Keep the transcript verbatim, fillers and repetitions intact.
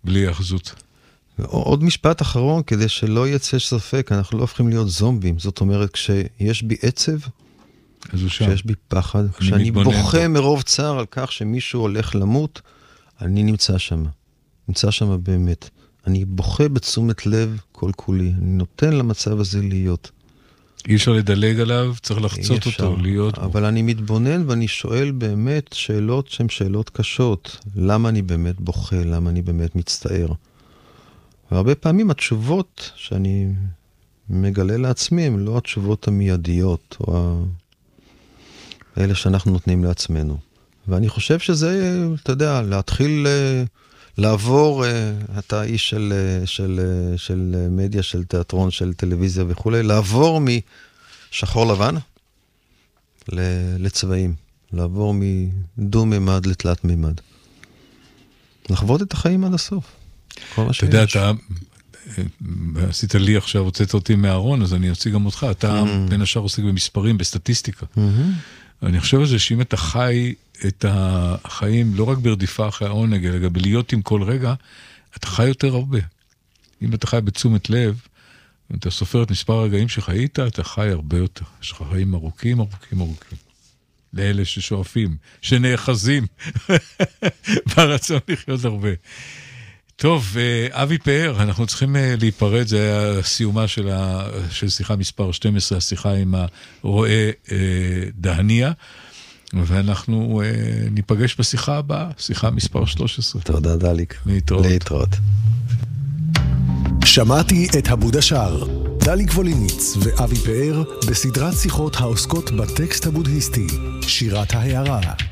בלי אחזות. עוד משפט אחרון, כדי שלא יצא ספק, אנחנו לא הופכים להיות זומבים. זאת אומרת, כשיש בי עצב, כשיש בי פחד, כשאני בוכה מרוב צער על כך שמישהו הולך למות, אני נמצא שם. נמצא שם באמת. אני בוכה בתשומת לב כל כולי. אני נותן למצב הזה להיות. אי אפשר לדלג עליו, צריך לחצות אותו, להיות. אבל אני מתבונן ואני שואל באמת שאלות שהן שאלות קשות. למה אני באמת בוכה? למה אני באמת מצטער? והרבה פעמים התשובות שאני מגלה לעצמי הן לא התשובות המיידיות, או האלה שאנחנו נותנים לעצמנו. ואני חושב שזה, אתה יודע, להתחיל לעבור, אתה איש של, של, של מדיה, של תיאטרון, של טלוויזיה וכו', לעבור משחור לבן לצבעים, לעבור מדו-ממד לתלת-ממד. לחוות את החיים עד הסוף. אתה יודע, אתה עשית לי עכשיו, הוצאת אותי מהארון, אז אני אוציא גם אותך. אתה בין השאר עוסק במספרים, בסטטיסטיקה. אני חושב על זה שאם אתה חי את החיים, לא רק ברדיפה אחרי העונג, אלא בלהיות עם כל רגע, אתה חי יותר הרבה. אם אתה חי בתשומת לב, אם אתה סופר את מספר הרגעים שחיית, אתה חי הרבה יותר. יש לך חיים ארוכים, ארוכים, ארוכים. לאלה ששואפים, שנאחזים, ברצון לחיות הרבה. טוב, אבי פאר, אנחנו צריכים להיפרד, זה היה סיומה של, ה, של שיחה מספר שתים עשרה, השיחה עם הרואה דהניה, ואנחנו ניפגש בשיחה הבאה, שיחה מספר שלוש עשרה. תודה דליק. להתראות. להתראות. שמעתי את הבוד השאר, דליק ווליניץ ואבי פאר בסדרת שיחות העוסקות בטקסט הבודהיסטי, שירת ההערה.